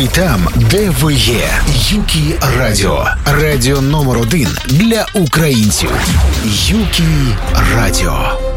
Ви там, де ви є. Юкі Радіо. Радіо номер 1 для українців. Юкі Радіо.